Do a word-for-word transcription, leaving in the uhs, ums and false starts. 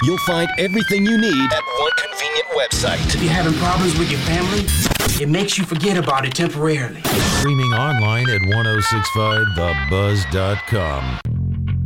You'll find everything you need at one convenient website. If you're having problems with your family, it makes you forget about it temporarily. Streaming online at ten sixty-five the buzz dot com.